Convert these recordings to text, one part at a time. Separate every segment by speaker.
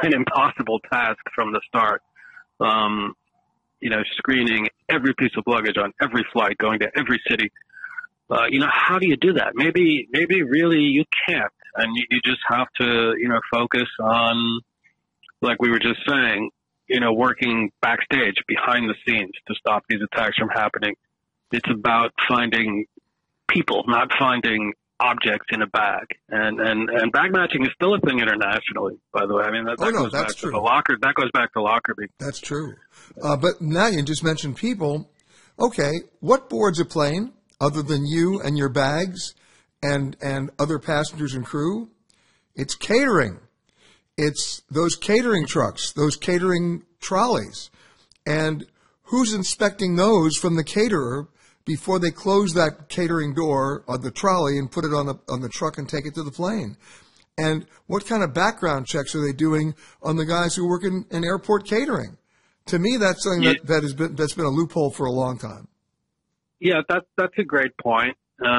Speaker 1: an impossible task from the start. Screening every piece of luggage on every flight, going to every city. How do you do that? Maybe really you can't. And you just have to, focus on, like we were just saying, working backstage behind the scenes to stop these attacks from happening. It's about finding people, not finding objects in a bag. And bag matching is still a thing internationally, by the way. I mean, that goes back to the locker. That goes back to Lockerbie.
Speaker 2: That's true. But now you just mentioned people. Okay, what boards a plane other than you and your bags and other passengers and crew? It's catering. It's those catering trucks, those catering trolleys. And who's inspecting those from the caterer before they close that catering door on the trolley and put it on the truck and take it to the plane? And what kind of background checks are they doing on the guys who work in airport catering? To me, that's something that's been a loophole for a long time.
Speaker 1: Yeah, that's a great point.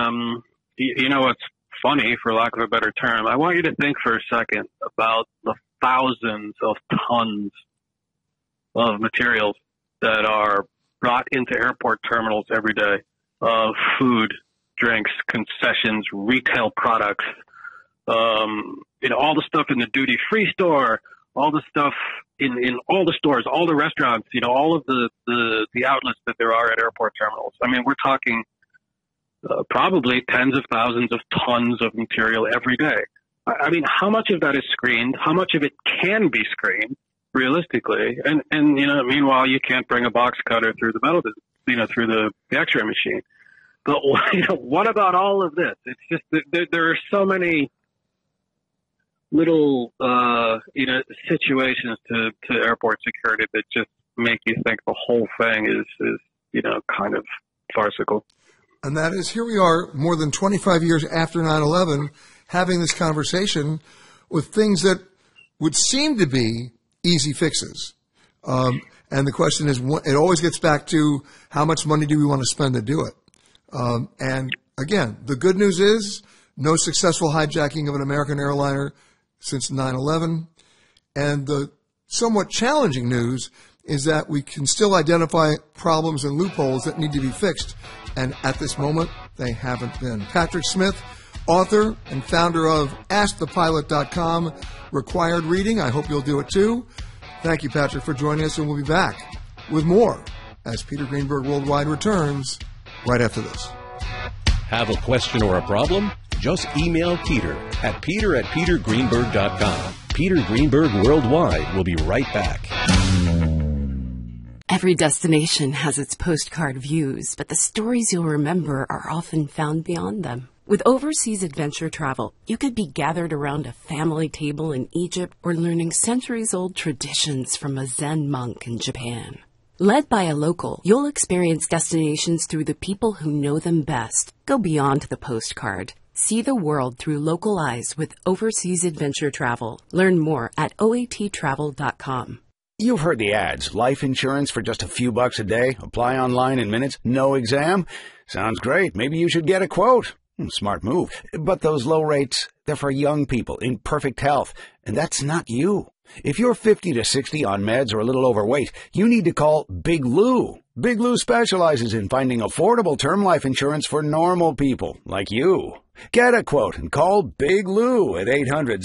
Speaker 1: What's funny, for lack of a better term, I want you to think for a second about the thousands of tons of materials that are brought into airport terminals every day of food, drinks, concessions, retail products, all the stuff in the duty-free store, all the stuff in all the stores, all the restaurants, all of the outlets that there are at airport terminals. I mean, we're talking probably tens of thousands of tons of material every day. I mean, how much of that is screened? How much of it can be screened realistically? And meanwhile, you can't bring a box cutter through the metal, through the X-ray machine. But, what about all of this? It's just that there are so many little, situations to airport security that just make you think the whole thing is kind of farcical.
Speaker 2: And that is, here we are more than 25 years after 9/11 having this conversation with things that would seem to be easy fixes. And the question is, it always gets back to how much money do we want to spend to do it? And again, the good news is no successful hijacking of an American airliner since 9/11. And the somewhat challenging news is that we can still identify problems and loopholes that need to be fixed. And at this moment, they haven't been. Patrick Smith, author and founder of AskThePilot.com, required reading. I hope you'll do it too. Thank you, Patrick, for joining us, and we'll be back with more as Peter Greenberg Worldwide returns right after this.
Speaker 3: Have a question or a problem? Just email Peter at peter@petergreenberg.com. Peter Greenberg Worldwide will be right back.
Speaker 4: Every destination has its postcard views, but the stories you'll remember are often found beyond them. With overseas adventure travel, you could be gathered around a family table in Egypt or learning centuries-old traditions from a Zen monk in Japan. Led by a local, you'll experience destinations through the people who know them best. Go beyond the postcard. See the world through local eyes with overseas adventure travel. Learn more at oattravel.com.
Speaker 5: You've heard the ads. Life insurance for just a few bucks a day. Apply online in minutes. No exam. Sounds great. Maybe you should get a quote. Smart move. But those low rates, they're for young people in perfect health. And that's not you. If you're 50 to 60 on meds or a little overweight, you need to call Big Lou. Big Lou specializes in finding affordable term life insurance for normal people like you. Get a quote and call Big Lou at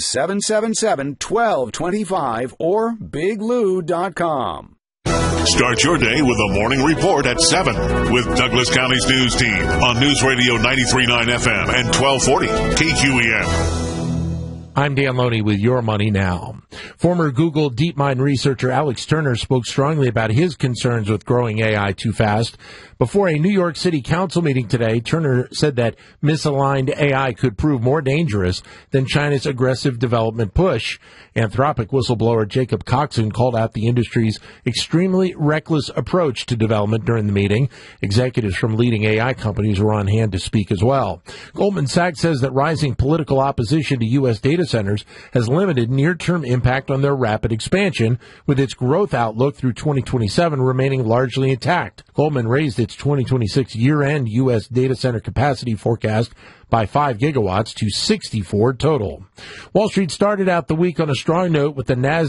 Speaker 5: 800-777-1225 or biglou.com.
Speaker 6: Start your day with a morning report at 7 with Douglas County's news team on News Radio 93.9 FM and 1240 KQEN.
Speaker 7: I'm Dan Loney with Your Money Now. Former Google DeepMind researcher Alex Turner spoke strongly about his concerns with growing AI too fast. Before a New York City Council meeting today, Turner said that misaligned AI could prove more dangerous than China's aggressive development push. Anthropic whistleblower Jacob Coxon called out the industry's extremely reckless approach to development during the meeting. Executives from leading AI companies were on hand to speak as well. Goldman Sachs says that rising political opposition to U.S. data centers has limited near-term impact on their rapid expansion, with its growth outlook through 2027 remaining largely intact. Goldman raised its 2026 year-end U.S. data center capacity forecast by 5 gigawatts to 64 total. Wall Street started out the week on a strong note with the Nasdaq